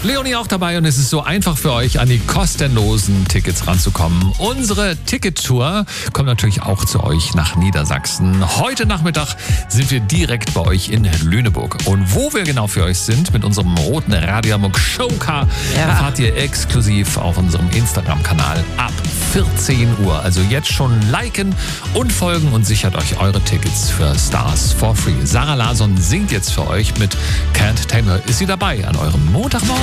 Leonie auch dabei und es ist so einfach für euch, an die kostenlosen Tickets ranzukommen. Unsere Tickettour kommt natürlich auch zu euch nach Niedersachsen. Heute Nachmittag sind wir direkt bei euch in Lüneburg. Und wo wir genau für euch sind, mit unserem roten Radio Amok Showcar, erfahrt ihr exklusiv auf unserem Instagram-Kanal ab 14 Uhr. Also jetzt schon liken und folgen und sichert euch eure Tickets für Stars for Free. Sarah Larsson singt jetzt für euch mit Can't Tame Her. Ist sie dabei an eurem Montagmorgen?